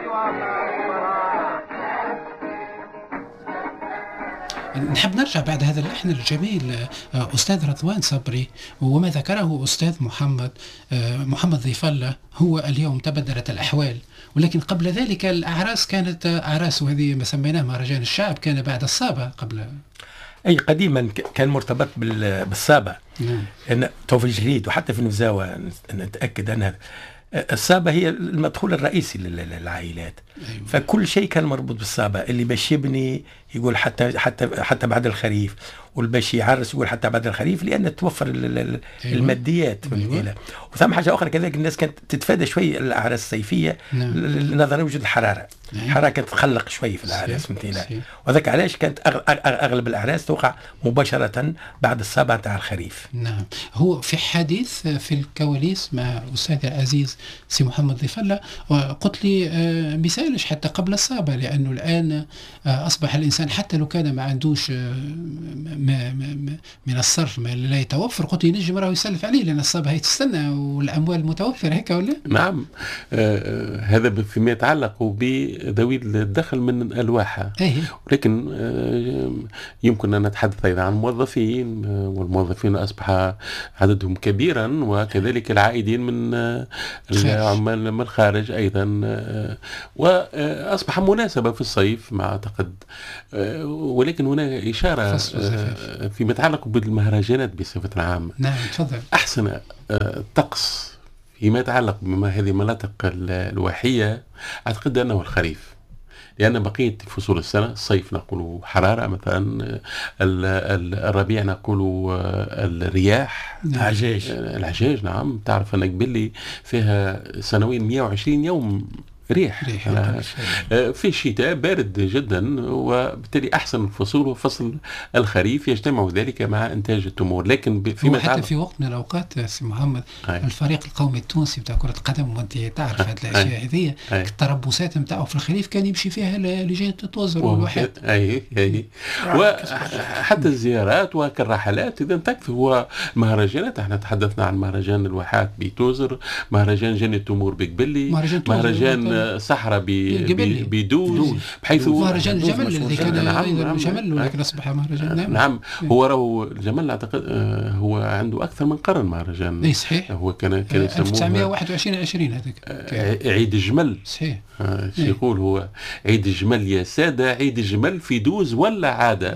نحب نرجع بعد هذا اللحن الجميل أستاذ رضوان صبري، وما ذكره أستاذ محمد ضيف الله. هو اليوم تبدلت الأحوال، ولكن قبل ذلك الأعراس كانت أعراس، وهذه ما سميناه مهرجان الشعب كان بعد الصابة قبل. أي قديما كان مرتبط بالصابة. أن توفيق الجديد وحتى في النزاوة نتأكد أنها الصابة هي المدخول الرئيسي للعائلات. أيوة. فكل شيء كان مربوط بالصابة. اللي باش يبني يقول حتى بعد الخريف، واللي باش يعرس يقول حتى بعد الخريف، لأن توفر أيوة. الماديات. أيوة. وثم حاجة أخرى كذلك، الناس كانت تتفادى شوي الأعراس الصيفية نظرا لوجود الحرارة. الحرارة كانت تخلق شوي في الأعراس فهمتينا، وذاك علاش كانت أغلب الأعراس توقع مباشرة بعد الصابة تاع الخريف. نعم. هو في حديث في الكواليس مع أستاذ العزيز سي محمد ضيف الله قلت لي مثالش حتى قبل الصابة، لأنه الآن أصبح الإنسان حتى لو كان ما عندوش من الصرف ما لا يتوفر، قلت ينجم راه يسلف عليه، لأن الصابة هي تستنى والأموال متوفرة هيك ولا؟ نعم. هذا فيما يتعلق بذوي الدخل من الواحة. ولكن يمكن أن نتحدث أيضا عن الموظفين، والموظفين أصبح عددهم كبيرا، وكذلك العائدين من العمال من الخارج أيضا، وأصبح مناسبة في الصيف ما أعتقد. ولكن هناك إشارة فيما يتعلق بالمهرجانات بصفة عامة. نعم تفضل. أحسن طقس فيما يتعلق بهذه المناطق الواحية أعتقد أنه الخريف، لأن بقية فصول السنة، الصيف نقول حرارة مثلا، الربيع نقول الرياح. نعم. العجاج. نعم. تعرف أنك باللي فيها سنويا 120 يوم ريح. في الشتاء بارد جدا، وبالتالي أحسن الفصول هو فصل الخريف، يجتمع ذلك مع إنتاج التمور. لكن فيما حتى في وقت من الأوقات سي محمد الفريق القومي التونسي بتاع كرة القدم، وأنت تعرف هذه الأشياء هذه، التربصات نتاعو في الخريف كان يمشي فيها لجنة التوزر والواحات. وحتى الزيارات وكالرحلات إذا تكفي. هو مهرجانات، احنا تحدثنا عن مهرجان الواحات بتوزر، مهرجان جنة التمور بقبلي، مهرجان صحراء بدوز، بحيث مهرجان الجمل اللي كان أيضا جمل، ولكن أصبح مهرجان. نعم. هو راهو الجمل أعتقد هو عنده أكثر من قرن مهرجان. أي صحيح. هو كان 1921 هذاك عيد الجمل. صحيح. يقول هو عيد الجمل يا سادة، عيد الجمل في دوز ولا عادة.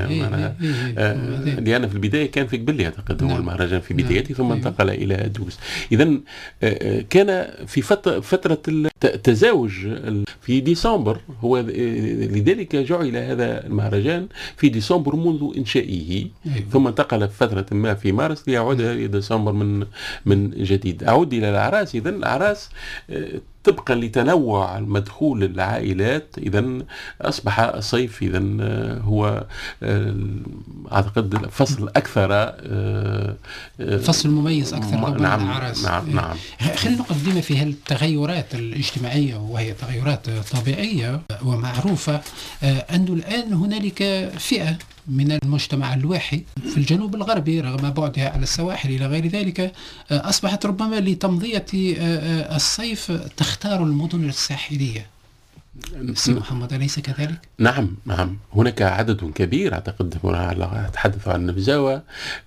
لأن في البداية كان في قبلي أعتقد هو المهرجان في بدايته، ثم انتقل إلى دوز. إذن كان في فترة التزاوج في ديسمبر، هو لذلك جعل هذا المهرجان في ديسمبر منذ إنشائه. ثم انتقل في فترة ما في مارس ليعود إلى ديسمبر من جديد. أعود إلى الأعراس. إذن الأعراس طبقا لتنوع مدخول العائلات، إذن أصبح الصيف إذن هو أعتقد فصل أكثر، فصل مميز أكثر. نعم. الأعراس. نعم. خلينا نقف ديما في هالتغيرات الاجتماعية، وهي تغيرات طبيعية ومعروفة. أنه الآن هنالك فئة من المجتمع الواحي في الجنوب الغربي رغم بعدها على السواحل إلى غير ذلك، أصبحت ربما لتمضية الصيف تختار المدن الساحلية. سي محمد، أليس كذلك؟ نعم. هناك عدد كبير أعتقد، هنا أتحدث عن النبزاوة،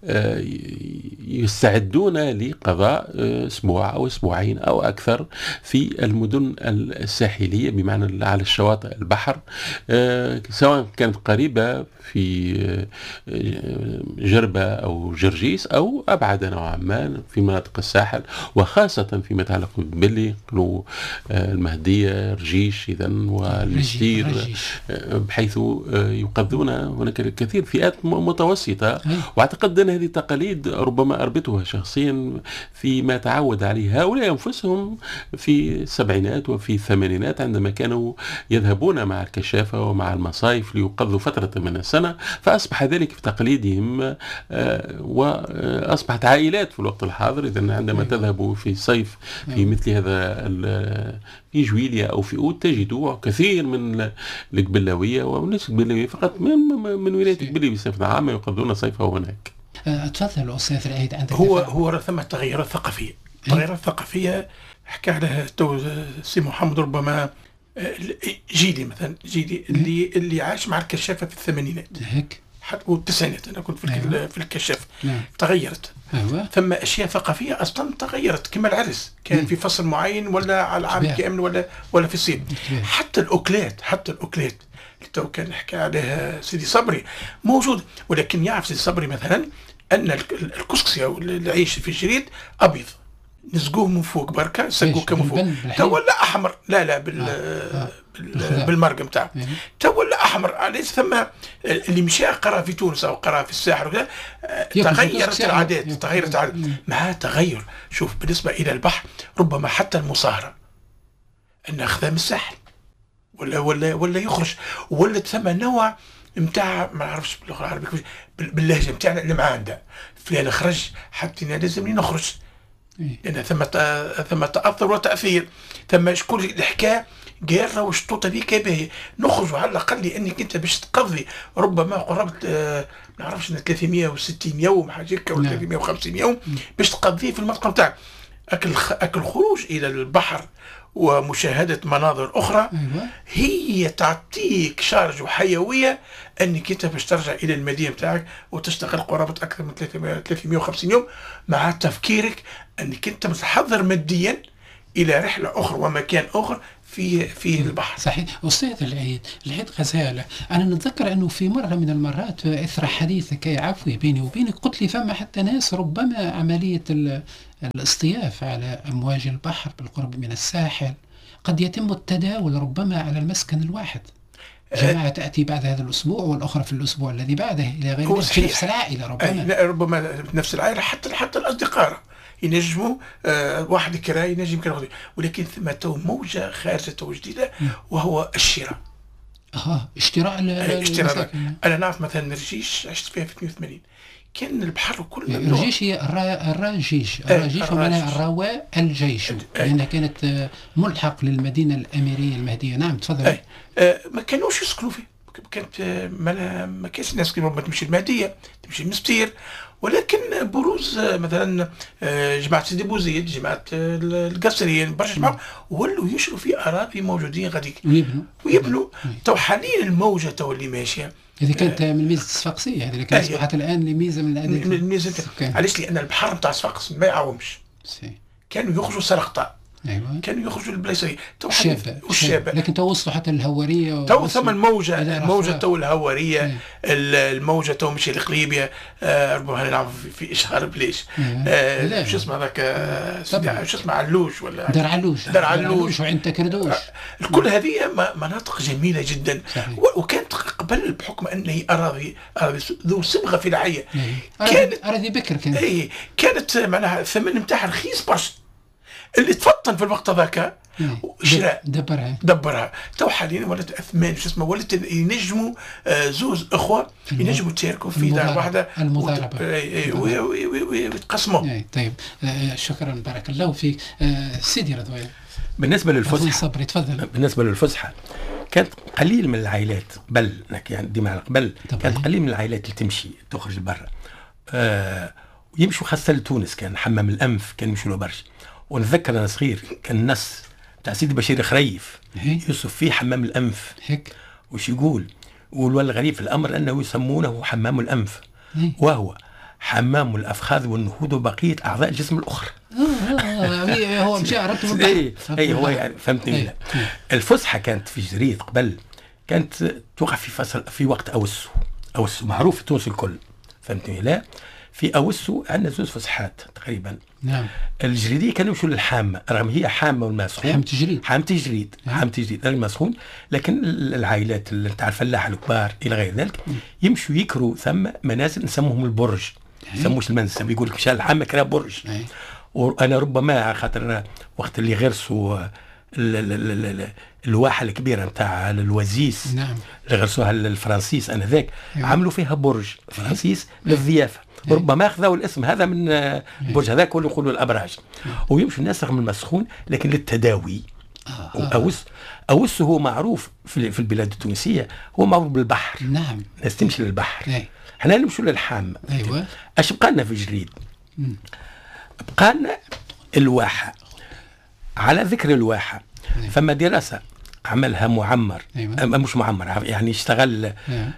يستعدون لقضاء أسبوع أو أسبوعين أو أكثر في المدن الساحلية، بمعنى على الشواطئ البحر، سواء كانت قريبة في جربة أو جرجيس، أو أبعد نوعا ما في مناطق الساحل، وخاصة فيما يتعلق باللي المهدية، رجيش إذن والمستير، بحيث يقضون هناك الكثير فئات متوسطة. واعتقد أن هذه تقاليد ربما أربطها شخصيا فيما تعود عليه هؤلاء أنفسهم في السبعينات وفي الثمانينات، عندما كانوا يذهبون مع الكشافة ومع المصايف ليقضوا فترة من السنة، فأصبح ذلك في تقاليدهم، وأصبحت عائلات في الوقت الحاضر. إذن عندما تذهب في الصيف في مثل هذا في جويليا أو في أود، تجد كثير من القبلاوية، وليس القبلاوية فقط، من ولاية قبلي بصفة عامة يقضون صيفه هناك. تفضل أستاذ العيد. عندك هو ثم تغيرات ثقافية. تغيرات ثقافية حكى عليها سي محمد، ربما جيلي مثلا، جيلي اللي عاش مع الكشافة في الثمانينات هيك والتسعينات. أنا كنت في الكشافة. نعم. تغيرت. أيوة. ثم أشياء ثقافية أصلا تغيرت، كما العرس كان في فصل معين ولا على عام كامل ولا في الصيف. حتى الأكلات تو كان نحكي عليها سيدي صبري موجود، ولكن يعرف سيدي صبري مثلا أن الكسكسي أو العيش في الجريد أبيض، نسقوه من فوق بركة، سقوه من فوق، تو ولا أحمر. لا بالمرقة نتاعو تو ولا أحمر. ليس ثم اللي مشى قرا في تونس أو قرا في الساحل وكذا، تغيرت العادات، مع تغير. شوف بالنسبة إلى البحر ربما حتى المصاهرة أن أخذها من الساحل ولا يخرج، ولا ثم نوع نتاع ما نعرفش باللغة العربية باللهجة نتاعنا اللي معاه عندها فلان خرج حتى لازم نخرج، لأن ثم تأثر وتأثير، ثم شكون الحكاية قارة وشطوطة ذيك باهية نخرجوا على الأقل، لأنك أنت باش تقضي ربما قربت ما نعرفش 360 يوم حاجة هكا ولا 350 يوم باش تقضيه في المنطقة نتاعك. أكل خروج إلى البحر ومشاهدة مناظر أخرى هي تعطيك شارج وحيوية أنك أنت باش ترجع إلى المدينة بتاعك وتشتغل قرابة أكثر من 350 يوم، مع تفكيرك أنك أنت متحضر ماديا إلى رحلة أخرى ومكان آخر في البحر. صحيح. أستاذ العيد غزالة، أنا نتذكر أنه في مرة من المرات إثر حديثك عفوي بيني وبينك قلت لي فما حتى ناس ربما عملية الاصطياف على أمواج البحر بالقرب من الساحل قد يتم التداول ربما على المسكن الواحد، جماعة تأتي بعد هذا الأسبوع والأخرى في الأسبوع الذي بعده إلى غير في نفس العائلة ربما في نفس العائلة، حتى الأصدقاء ينجموا واحد كراي ينجم كراي، ولكن ثم تو موجة خارجة جديدة وهو الشراء. اشتراء أنا نعرف مثلا رجيش عشت فيها في 82 كان البحر كله الرجيش هي الراجيش ومعناها الرواء الجيش، لأنها كانت ملحق للمدينة الأميرية المهدية. نعم تفضل. ما كانوش يسكنوا فيه، كانت ما كانش الناس كانوا تمشي المهدية تمشي المستير، ولكن بروز مثلا جماعة سيدي بوزيد، جماعة القصريين، برشا جماعة ولوا يشروا في أراضي موجودين غاديك ويبنوا. تو حاليا الموجة تو اللي ماشية هذه كانت من الميزة الصفاقسية، هذه اللي كانت أصبحت الآن لميزة من الميزة. علاش؟ لأن البحر نتاع صفاقس ما يعاومش، كانوا يخرجوا سرقطة. أيوة. كانوا يخرجوا البلايص الشابة، لكن تو وصلوا حتى الهوارية، تو ثم الموجة تو الهوارية، الموجة تو مش القليبية، ربما نلعب في إشهار بليش شو اسمه هذاك شو اسمه علوش ولا دار علوش وعند كردوش. كل هذه مناطق جميلة جدا، وكانت قبل بحكم أنه أراضي ذو صبغة فلاحية، أراضي بكر كانت معناها الثمن نتاعها رخيص برشا. اللي تفطن في الوقت ذاك شراء دبرها. تو حاليا ولات اثمان شو اسمه، ولات ينجموا زوز اخوه ينجموا يتشاركوا في دار واحده المضاربه ويتقسموا. طيب شكرا بارك الله فيك. سيدي رضوان، بالنسبه للفسحه تفضل. بالنسبه للفسحه كانت قليل من العائلات قبل، يعني ديما قبل كانت قليل من العائلات اللي تمشي تخرج لبرا ويمشوا، خاصه لتونس كان حمام الانف كان يمشوا له برشا. ونتذكر انا صغير كان النص تاع سيدي بشير خريف يوصف فيه حمام الانف هيك، وش يقول والغريب في الامر انه يسمونه حمام الانف وهو حمام الافخاذ والنهود وبقيه اعضاء الجسم الاخرى. هو مشى عرفت اي هو يعني فهمتني. الفسحه كانت في جريد قبل كانت توقع في فصل في وقت اوسو معروف في تونس الكل، فهمتني؟ لا في اوسو عندنا زوز فسحات تقريبا. نعم. الجريديه كانوا يمشوا للحامه، رغم هي حامه والمسخون حامه تجريد المسخون، لكن العائلات تاع الفلاح الكبار الى غير ذلك يمشوا يكروا ثم منازل نسموهم البرج، يسموش المنزل، يقول لك مشى الحامه كرا برج. وانا ربما خاطر وقت اللي غرسوا الواحه الكبيره نتاع الوزيس، نعم، اللي غرسوها الفرنسيس انذاك عملوا فيها برج فرنسيس للضيافه، ربما اخذوا الاسم هذا من البرج هذاك واللي يقولوا الابراج. ويمشوا الناس رغم المسخون لكن للتداوي. اوس هو معروف في البلاد التونسيه، هو معروف بالبحر. نعم، الناس تمشي للبحر. احنا نمشوا للحامه. ايوه. اش بقى لنا في جريد؟ بقى لنا الواحه. على ذكر الواحه فما دراسه عملها معمر. أيوة. مش معمر، يعني اشتغل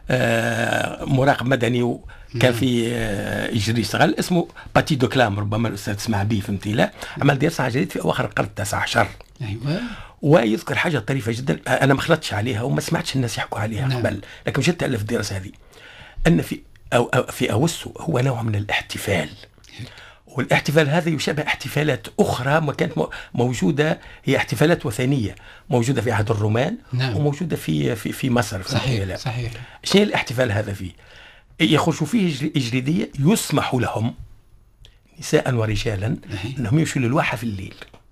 مراقب مدني وكان في يجري اشتغل اسمه باتي دو كلام، ربما الأستاذ تسمع به، فهمتي؟ لا، عمل دراسة جديد في أواخر القرن 19. أيوة. ويذكر حاجة طريفة جدا، أنا ما خلطتش عليها وما سمعتش الناس يحكوا عليها قبل، لكن مشيت ألف الدراسة هذه، أن في أوسو هو نوع من الاحتفال، والاحتفال هذا يشابه احتفالات أخرى ما كانت موجودة، هي احتفالات وثنية موجودة في عهد الرومان. نعم. وموجودة في مصر. صحيح. صحيح. شنو الاحتفال هذا فيه؟ يخرجوا فيه إجريدية، يسمح لهم نساء ورجالا أنهم يمشوا للواحة في الليل.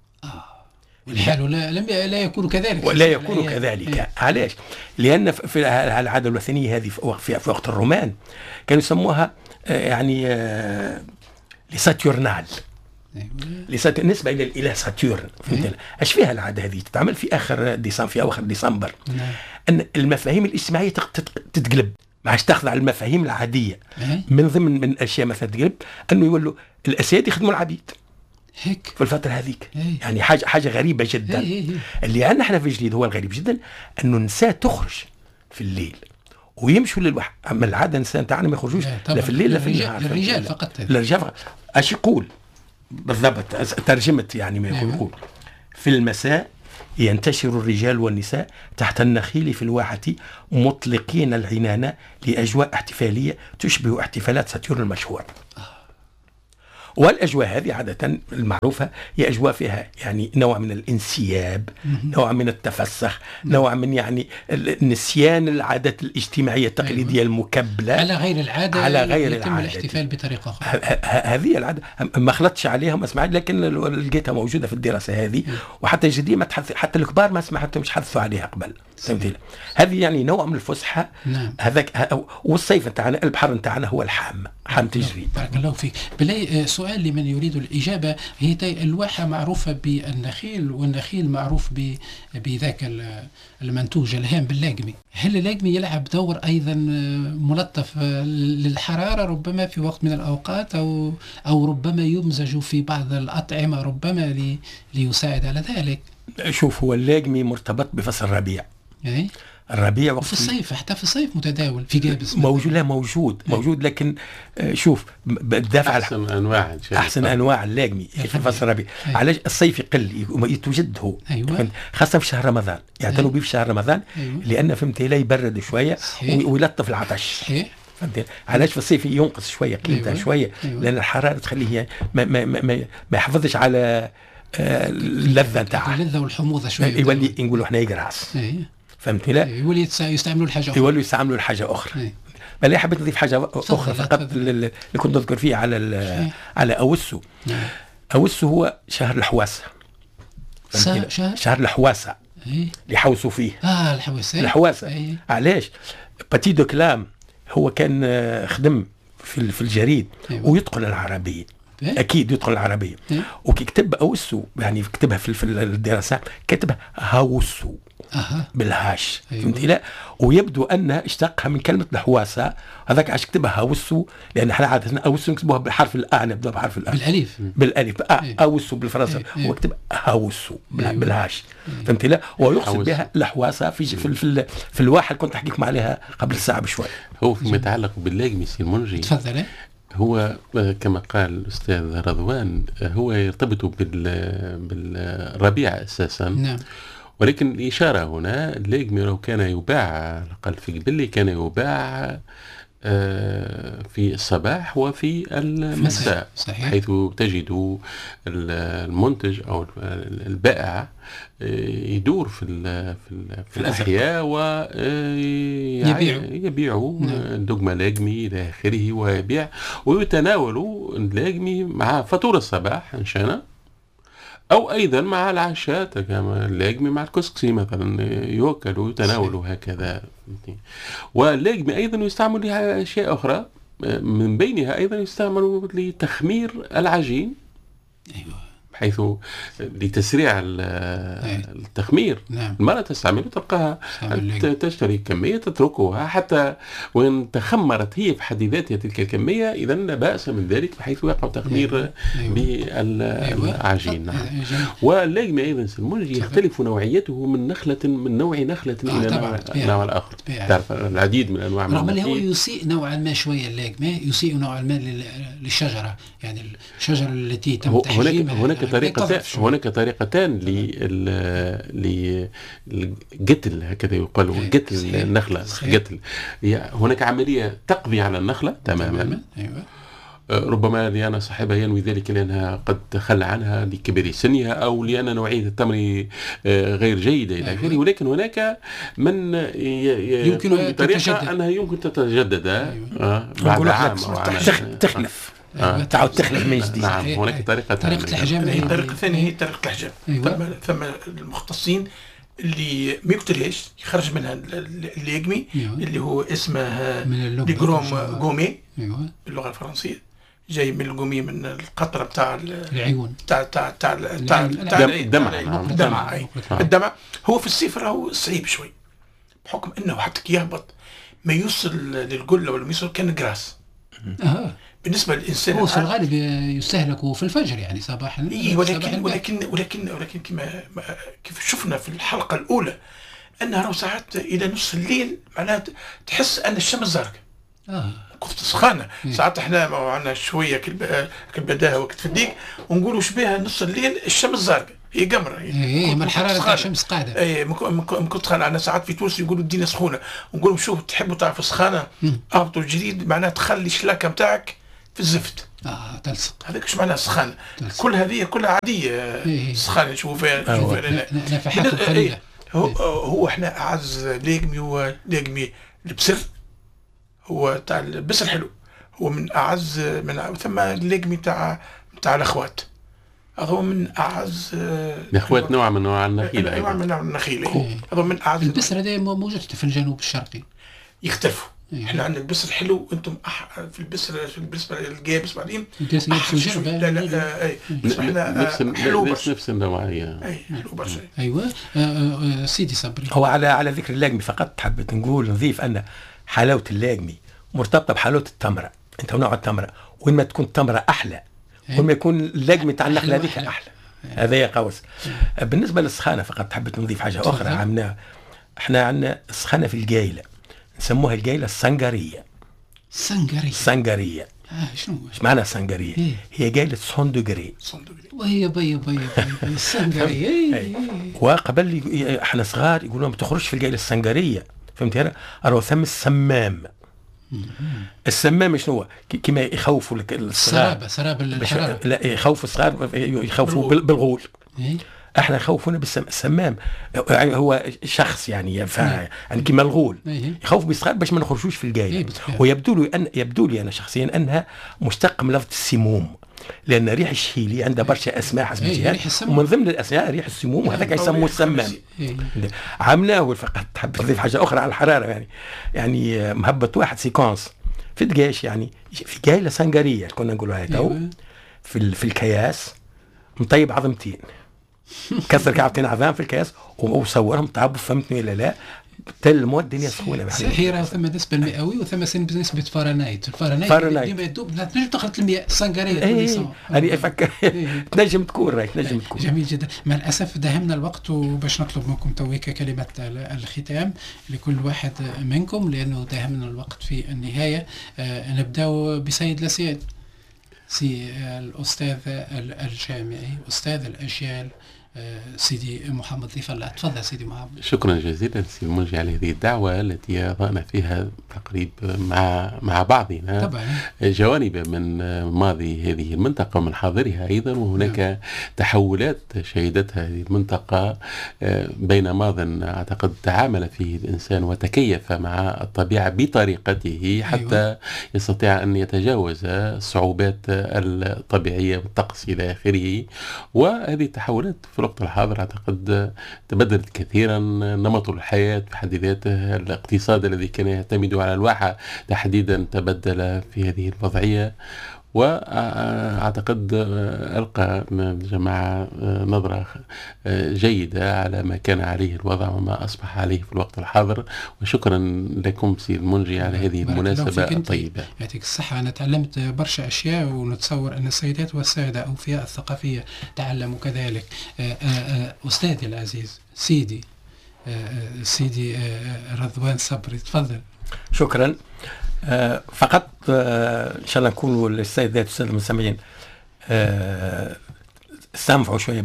والحال لا يكون كذلك. ولا يكون كذلك. علاش؟ لأن في العادة الوثنية هذه في وقت الرومان كانوا يسموها يعني لساتيورنال. نسبة إلى الإله ساتيورن. ايش فيها العادة هذه؟ تتعمل في أواخر ديسمبر. أن المفاهيم الاجتماعية تتقلب، ما عادش تاخذ على المفاهيم العادية. من ضمن الأشياء مثلا تقلب أنه يولوا الأسياد يخدموا العبيد هيك في الفترة هذيك. يعني حاجة غريبة جدا. اللي عندنا احنا في الجديد هو الغريب جدا أنه النساء تخرج في الليل ويمشوا للوحة. أما العادة النساء تاعنا ما يخرجوش لا في الليل لا في النهار. للرجال فقط. للرجال فقط. اش يقول بالضبط؟ ترجمة يعني ما يقول في المساء ينتشر الرجال والنساء تحت النخيل في الواحة مطلقين العنان لأجواء احتفالية تشبه احتفالات ساتيورن المشهورة. والأجواء هذه عادة المعروفة هي أجواء فيها يعني نوع من الانسياب، نوع من التفسخ، نوع من يعني نسيان العادات الاجتماعية التقليدية المكبلة على غير العادة، على غير يتم العادة. الاحتفال بطريقة أخرى. هذه العادة ما خلطش عليها ما سمعت، لكن لقيتها موجودة في الدراسة هذه. وحتى الجديد ما تحدث، حتى الكبار ما سمعتهم حدثوا عليها قبل. فهمتي؟ هذه يعني نوع من الفسحة. هذاك. والصيف نتاعنا البحر نتاعنا هو الحام تجري. بارك الله فيك. بلاي سؤال لمن يريد الإجابة. هي الواحة معروفة بالنخيل، والنخيل معروف بذاك المنتوج الهام باللاقمي. هل اللاقمي يلعب دور أيضا ملطف للحرارة ربما في وقت من الأوقات، أو ربما يمزج في بعض الأطعمة ربما ليساعد على ذلك؟ شوف، هو اللاقمي مرتبط بفصل الربيع. الربيع وقت في الصيف، حتى في الصيف متداول في جابس موجود. لا موجود لكن شوف بالدافع احسن انواع اللاقمي في فصل الربيع. علاش الصيف يقل يتوجد هو. خاصه في شهر رمضان يعتنوا به في شهر رمضان. لان فهمتي لا يبرد شويه ويلطف العطش. فهمت؟ علاش في الصيف ينقص شويه قيمته شويه، لان الحراره تخليه ما يحافظش على اللذه نتاعها، اللذه والحموضه شويه، يولي نقولوا احنا يقراص. فهمت؟ لا يولي يستعملوا الحاجه اخرى، يولوا يستعملوا الحاجه اخرى. بل حبيت نضيف حاجه اخرى فقط اللي كنت نذكر فيه على اوسو. اوسو هو شهر الحواسه. شهر الحواسه اللي يحوسوا فيه. الحواسه. علاش؟ باتي دو كلام هو كان خدم في الجريد ويتقن العربيه. اكيد يدخل العربيه. وكي كتب اوسو يعني كتبها في الدراسه كتبها هاوسو بالهاش. فهمتي؟ لا، ويبدو انها اشتقها من كلمه الحواسه. هذاك علاش كتبها هاوسو، لان احنا عاده اوسو نكتبوها بحرف الاء، نبدا بحرف الاء بالالف اوسو بالفرنسي. هو كتب هاوسو بالهاش. فهمتي؟ لا، ويقصد بها الحواسه في الواحه اللي كنت احكيكم عليها قبل ساعه بشوي. هو فيما يتعلق باللاقمي سي المنجي، تفضل. هو كما قال الأستاذ رضوان هو يرتبط بالربيع أساسا. نعم. ولكن الإشارة هنا اللاقمي لو كان يباع على الأقل في قبلي كان يباع في الصباح وفي المساء، حيث تجد المنتج أو البائع يدور في الأحياء ويبيع دقمة لاقمي إلى آخره، ويبيع ويتناول اللاقمي مع فطور الصباح إن شاء، أو أيضا مع العشاء كما اللاقمي مع الكسكسي مثلا يؤكل ويتناول هكذا. واللاقمي أيضا يستعمل لأشياء أخرى، من بينها أيضا يستعمل لتخمير العجين. بحيث لتسريع التخمير. نعم. المرأة تستعمل تلقاها تشتري كمية تتركها حتى وإن تخمرت هي في حد ذاتها تلك الكمية، إذا لا بأس من ذلك بحيث يقع تخمير بالعجين. واللاجمة أيضا سلمونجي يختلف نوعيته من نوع نخلة إلى نوع الآخر. تعرف العديد من أنواع رغم أنه هو يسيء نوعا ما شوية اللاجمة، يسيء نوعا ما للشجرة، يعني الشجرة التي تم تحجيمها. هناك طريقتان لقتل هكذا يقال، قتل النخلة. قتل هناك عملية تقضي على النخلة تماما. أيوة. ربما لأن صاحبها ينوي ذلك لأنها قد تخلى عنها لكبر سنها أو لأن نوعية التمر غير جيدة إلى آخره. ولكن هناك من يمكن بطريقة أنها يمكن تتجدد بعد عام أو عام تخلف. تعود تخلف من جديد. نعم. هناك طريقة الحجام. الطريقة الثانية هي طريقة الحجام. ثم المختصين اللي ما يقتلهاش يخرج منها اللاجمي اللي هو اسمه ليغروم غومي باللغة الفرنسية، جاي من القومي من القطره بتاع العيون تاع الدمع. هو في الصيف راهو صعيب شوي بحكم انه حتى يهبط ما يوصل للقله ولا ما يوصل كان جراس. بالنسبه للانسان هو في الغالب يستهلك في الفجر يعني صباحا. ولكن كيف شفنا في الحلقه الاولى انها راهو ساعات الى نص الليل معناها تحس ان الشمس زرقاء. كنت سخانه ساعات احنا عندنا شويه كالبداهه وقت في الديك ونقولوا شبيها نص الليل الشمس زرقاء هي قمره هي من الحراره تاع الشمس قاعده. اي كنت سخانه. انا ساعات في تونس يقولوا الدنيا سخونه ونقولوا شوف تحبوا تعرفوا سخانه اهبطوا الجديد معناها تخلي الشلاكه نتاعك في الزفت تلصق. هذاك ايش معناها سخانه؟ كل هذه كلها عاديه. سخانه نشوفها نفحات قليله. هو احنا اعز لاجمي هو لاجمي البسر، هو تاع البسر حلو، هو من اعز من ثم اللاجمي تاع الاخوات هذا من اعز الاخوات نوع من انواع النخيل. نوع من انواع النخيل هذا من اعز. البسر هذا موجود في الجنوب الشرقي يختلفوا. احنا عندنا البسر حلو وانتم في البسر بالنسبه للجابس بعدين نفس النوعيه. حلو برشا. ايوه سيدي صبري. هو على ذكر اللاجمي فقط حبيت نقول نضيف ان حلاوه اللاجمي مرتبطه بحلاوه التمره. انت نوع التمره وين ما تكون التمره احلى وين ما يكون اللاجمي تاع النخله هذيك احلى. هذا يا قوس. بالنسبه للسخانه فقط حبيت نضيف حاجه اخرى عملناها. احنا عندنا السخانه في القايله نسموها القايله السنغريه. سنغريه شنو ايش معنى السنغريه؟ هي قايله 100 دوغري وهي بي السنغريه. وقبل احنا صغار يقولون ما تخرجش في القايله السنغريه، فهمت انا؟ راهو ثم السمام. السمام شنو هو؟ كما يخوفوا الصغار سراب الحراره. لا يخوفوا الصغار يخوفوا بالغول. احنا خوفونا بالسمام هو شخص يعني يعني كما الغول يخوف بالصغار باش ما نخرجوش في القايله. ويبدو لي انا شخصيا انها مشتقه من لفظ السموم، لان ريح الشهيلي عندها برشا اسماء حسب الجهات ومن ضمن الاسماء ريح السموم وهذاك يسموه السمام. عملناه فقط حبيت نضيف حاجه اخرى على الحراره يعني مهبط واحد سيكونس في دقاش يعني في قايله سنغريه كنا نقولوا هكا في الكياس مطيب عظمتين كسر كعبتين عظام في الكاس وصورهم طابوا فهمتني ولا لا تل مود الدنيا سخونه صحيح. ثم نسبه المئوي وثم نسبه فahrenheit ديما يدوب تنجم تاخذ المياه السنغريه هذه افكر تنجم تكون جميل جدا. مع الاسف داهمنا الوقت وباش نطلب منكم تويك كلمه الختام لكل واحد منكم لانه داهمنا الوقت في النهايه. نبداو بسيد لسيد الأستاذ الجامعي أستاذ الأجيال سيدي محمد ضيف الله. تفضل سيدي محمد. شكرا جزيلا سيدي المنجي على هذه الدعوة التي أضعنا فيها تقريب مع بعضنا طبعا جوانب من ماضي هذه المنطقة ومن حاضرها أيضا. وهناك تحولات شهدتها هذه المنطقة بين ماض أعتقد تعامل فيه الإنسان وتكيف مع الطبيعة بطريقته حتى يستطيع أن يتجاوز الصعوبات الطبيعية والطقس إلى آخره. وهذه التحولات في الوقت الحاضر أعتقد تبدلت كثيرا. نمط الحياة في حد ذاته، الاقتصاد الذي كان يعتمد على الواحة تحديدا تبدل في هذه الوضعية. وأعتقد ألقى الجماعة نظرة جيدة على ما كان عليه الوضع وما أصبح عليه في الوقت الحاضر. وشكرا لكم سي المنجي على هذه المناسبة الطيبة. يعطيك الصحة. أنا تعلمت برشا أشياء، ونتصور أن السيدات والسادة أوفياء الثقافية تعلموا كذلك. أستاذي العزيز سيدي رضوان صبري، تفضل. شكرا. فقط ان شاء الله نكونوا السيدات والساده المستمعين استنفعوا شويه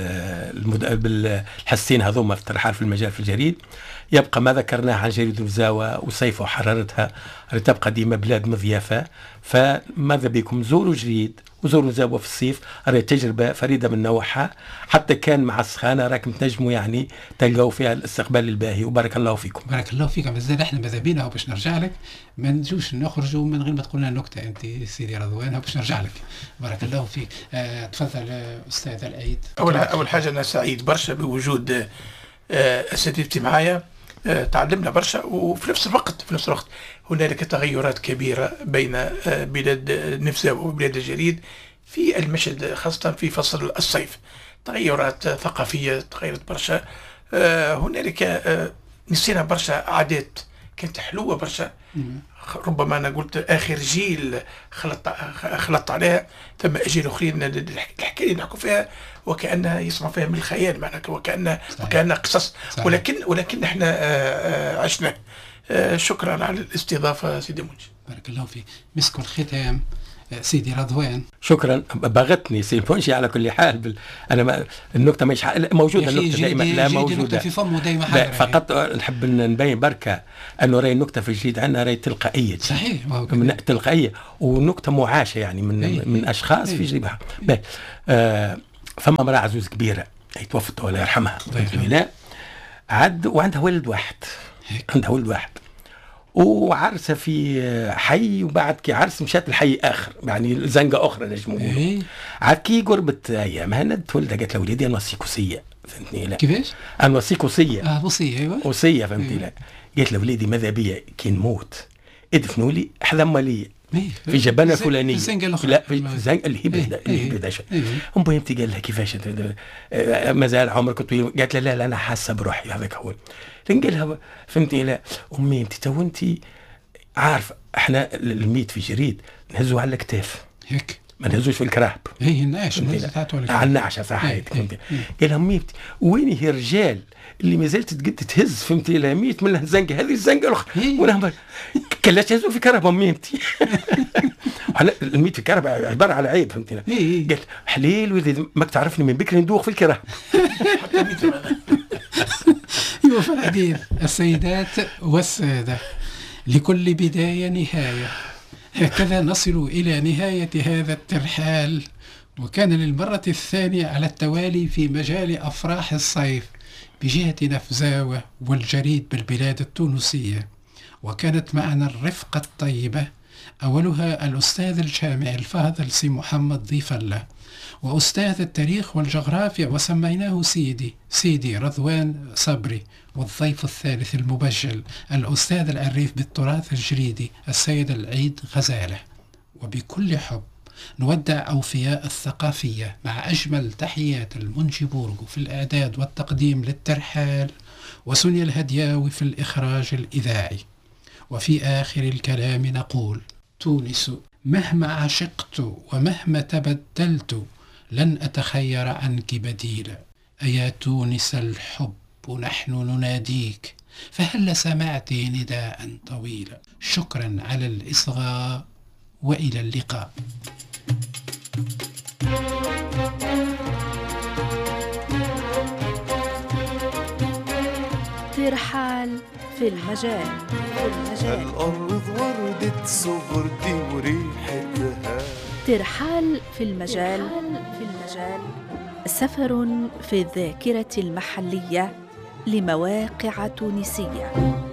بالحسين هذوما في الترحال في المجال في الجريد. يبقى ما ذكرناه عن جريدة نفزاوة وصيفها وحرارتها تبقى ديما بلاد مضيافة. فماذا بكم زوروا جريد وزوروا نفزاوة في الصيف، راهي تجربة فريدة من نوعها. حتى كان مع السخانة راكم تنجموا يعني تلقوا فيها الاستقبال الباهي. وبارك الله فيكم. بارك الله فيكم. بس احنا ماذا بينا باش نرجع لك، ما نجوش نخرجوا من غير ما تقول لنا نكتة انت سيدي رضوان باش نرجع لك. بارك الله فيك. تفضل استاذ العيد. اول حاجة انا سعيد برشا بوجود اساتذتي معايا. تعلمنا برشا، وفي نفس الوقت هنالك تغيرات كبيرة بين بلاد نفزاوة وبلاد الجريد في المشهد، خاصة في فصل الصيف. تغيرات ثقافية تغيرت برشا. هنالك نسينا برشا عادات كانت حلوة برشا. ربما أنا قلت آخر جيل خلطت عليها، ثم أجيال أخرين الحكاية اللي نحكوا فيها وكأنها يسمع فيها من الخيال، معناها وكأنها قصص. ولكن احنا عشنا. شكرا على الاستضافة سيدي منجي. بارك الله فيك. مسك الختام سيدي رضوان. شكرا. بغتني سي منجي على كل حال. انا النكته مش موجوده، النكته دائما لا موجوده في فمه دائما. فقط نحب نبين بركه انه راهي النكته في الجديد عندنا راهي تلقائيه. صحيح. تلقائيه ونكته معاشه يعني من اشخاص في جيبها. فما امراه عزوز كبيره توفت الله يرحمها لا وعندها ولد واحد. وعرسه في حي، وبعد كي عرس مشات الحي اخر، يعني زنقه اخرى نجم نقولوا. عاد كي قربت ايامها ندت ولدها قالت لوليدي نوصيك وصيه. فهمتني لا؟ كيفاش؟ نوصيك وصيه. وصيه. ايوه وصيه. فهمتني لا؟ قالت لوليدي ماذا بيا كي نموت ادفنوا لي حذا ماليه في جبانه الفلانيه. لا في الزنقه اللي هي بعيده شوي. ام بنتي قال لها كيفاش مازال عمرك طويل؟ قالت لا انا حاسه بروحي هذاك هو. قال لها فهمتي لا امي انت تو انت عارفه احنا الميت في جريد نهزوه على الكتاف هيك، ما نهزوش في الكراب. النعش على النعشه صحيت. قال لها امي وين هي الرجال اللي ما زالت تقد تهز فهمتي لا ميت من الزنقه هذه الزنقه الاخرى وانا كلا تهزوا في كرب امي انت. الميت في كرب عباره على عيب فهمتي لا. قالت حليل واذا ما تعرفني من بكري ندوخ في الكراب. ايوه في الحديث السيدات والساده لكل بدايه نهايه. هكذا نصل إلى نهاية هذا الترحال، وكان للمرة الثانية على التوالي في مجال أفراح الصيف بجهة نفزاوة والجريد بالبلاد التونسية. وكانت معنا الرفقة الطيبة، أولها الأستاذ الجامع الفاضل سي محمد ضيف الله، وأستاذ التاريخ والجغرافيا وسميناه سيدي رضوان صبري، والضيف الثالث المبجل الأستاذ العريف بالتراث الجريدي السيد العيد غزالة. وبكل حب نودع أوفياء الثقافية مع أجمل تحيات المنجي بورغو في الإعداد والتقديم للترحال، وسنيا الهدياوي في الإخراج الإذاعي. وفي آخر الكلام نقول: تونس مهما عشقت ومهما تبدلت لن أتخير عنك بديلا. أيا تونس الحب نحن نناديك، فهل سمعت نداء طويلا؟ شكرا على الإصغاء وإلى اللقاء. ترحال في المجال. الأرض وردت صغرتي وريحتها. ترحال في المجال. سفر في الذاكرة المحلية لمواقع تونسية.